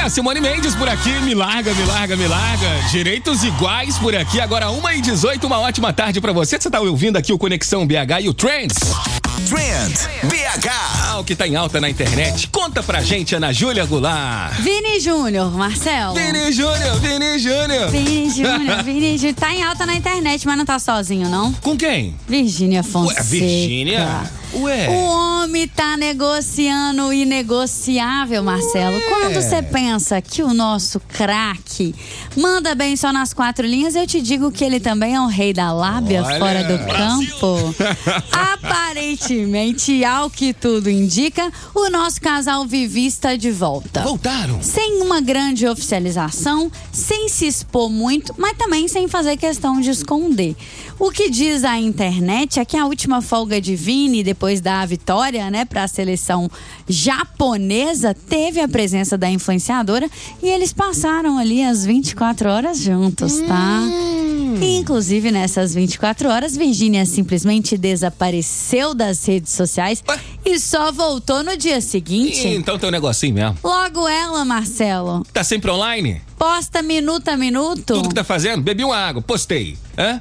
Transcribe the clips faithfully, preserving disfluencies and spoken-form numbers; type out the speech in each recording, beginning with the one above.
É, Simone Mendes por aqui, me larga, me larga, me larga. Direitos iguais por aqui, agora uma e dezoito, uma ótima tarde pra você. Você tá ouvindo aqui o Conexão B H e o Trends. Trend B H. Ah, o que tá em alta na internet. Conta pra gente, Ana Júlia Goulart. Vini Júnior, Marcelo. Vini Júnior, Vini Júnior. Vini Júnior, Vini Júnior. Tá em alta na internet, mas não tá sozinho, não? Com quem? Virgínia Fonseca. Ué, Virgínia? Ué. O homem tá negociando o inegociável, Marcelo. Ué. Quando você pensa que o nosso craque manda bem só nas quatro linhas, eu te digo que ele também é o rei da lábia. Olha. Fora do campo. Aparentemente, ao que tudo indica, o nosso casal Vivi está de volta. Voltaram. Sem uma grande oficialização, sem se expor muito, mas também sem fazer questão de esconder. O que diz a internet é que a última folga de Vini, depois da vitória, né, para a seleção japonesa, teve a presença da influenciadora e eles passaram ali as vinte e quatro horas juntos, tá? Hum. E, inclusive, nessas vinte e quatro horas, Virgínia simplesmente desapareceu das redes sociais. Ué? E só voltou no dia seguinte. Ih, então tem um negocinho mesmo. Logo ela, Marcelo. Tá sempre online? Posta minuto a minuto. Tudo que tá fazendo? Bebi uma água, postei. Hã?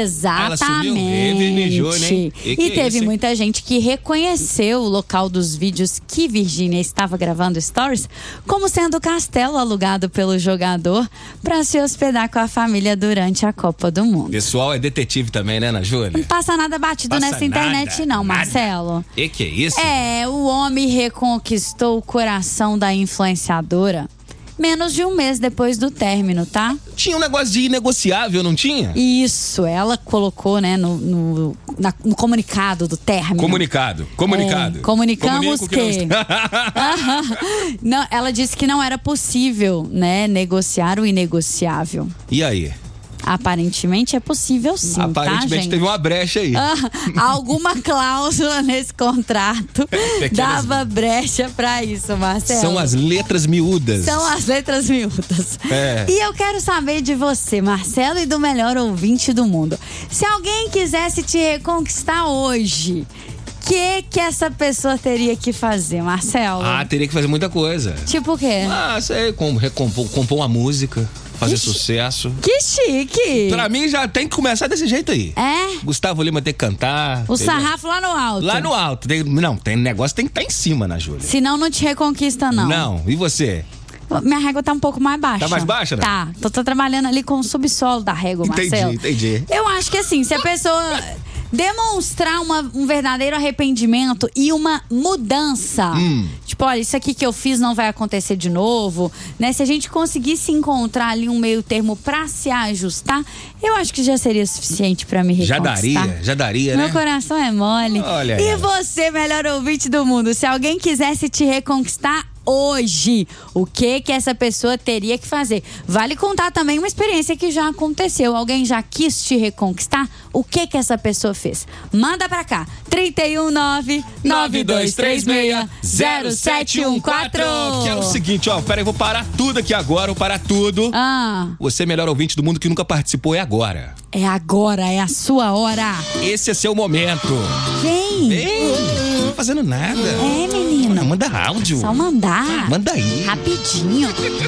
Exatamente. Júnior, hein? E, e teve é muita gente que reconheceu o local dos vídeos que Virgínia estava gravando stories como sendo o castelo alugado pelo jogador para se hospedar com a família durante a Copa do Mundo. Pessoal é detetive também, né, Ana Júlia? Não passa nada batido passa nessa internet nada, não, nada. Marcelo. E que é isso? É, o homem reconquistou o coração da influenciadora menos de um mês depois do término, tá? Tinha um negócio de inegociável, não tinha? Isso, ela colocou, né, no, no, na, no comunicado do término. Comunicado, comunicado. É, comunicamos que... que não... não, ela disse que não era possível, né, negociar o inegociável. E aí? Aparentemente é possível sim, Aparentemente tá, gente? teve uma brecha aí. Ah, alguma cláusula nesse contrato Pequenas... dava brecha pra isso, Marcelo. São as letras miúdas. São as letras miúdas. É. E eu quero saber de você, Marcelo, e do melhor ouvinte do mundo. Se alguém quisesse te reconquistar hoje, o que que essa pessoa teria que fazer, Marcelo? Ah, teria que fazer muita coisa. Tipo o quê? Ah, sei, como recompor, compor uma música, fazer que sucesso. Que chique! Pra mim já tem que começar desse jeito aí. É? Gustavo Lima tem que cantar. O entendeu? Sarrafo lá no alto. Lá no alto. Tem, não, tem negócio tem que estar tá em cima, na Júlia. Senão não te reconquista, não. Não. E você? Minha régua tá um pouco mais baixa. Tá mais baixa, né? Tá. Tô, tô trabalhando ali com o subsolo da régua, Marcelo. Entendi, entendi. Eu acho que assim, se a pessoa demonstrar uma, um verdadeiro arrependimento e uma mudança, hum. tipo, olha, isso aqui que eu fiz não vai acontecer de novo, né? Se a gente conseguisse encontrar ali um meio termo pra se ajustar, eu acho que já seria suficiente pra me reconquistar. Já daria, já daria, Meu né? Meu coração é mole. Olha e aí. você, melhor ouvinte do mundo, se alguém quisesse te reconquistar hoje, o que que essa pessoa teria que fazer? Vale contar também uma experiência que já aconteceu. Alguém já quis te reconquistar? O que que essa pessoa fez? Manda pra cá. trinta e um, nove, nove dois três seis, zero sete um quatro. Que é o seguinte, ó, peraí, vou parar tudo aqui agora, vou parar tudo. Ah. Você, melhor ouvinte do mundo que nunca participou, é agora. É agora, é a sua hora. Esse é seu momento. Vem. Vem. Não tô fazendo nada. É, menino. Manda áudio. Só mandar. Manda aí. Rapidinho.